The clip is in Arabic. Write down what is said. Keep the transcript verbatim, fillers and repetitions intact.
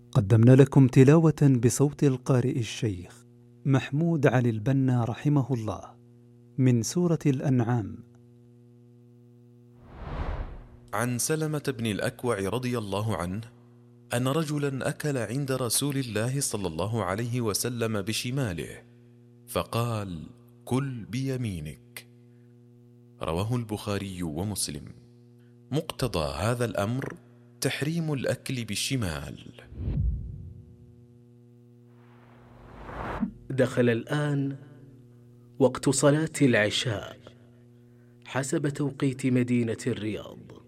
قدمنا لكم تلاوة بصوت القارئ الشيخ محمود علي البنا رحمه الله من سورة الأنعام. عن سلمة بن الأكوع رضي الله عنه أن رجلا أكل عند رسول الله صلى الله عليه وسلم بشماله فقال: كل بيمينك. رواه البخاري ومسلم. مقتضى هذا الأمر تحريم الأكل بالشمال. دخل الآن وقت صلاة العشاء حسب توقيت مدينة الرياض.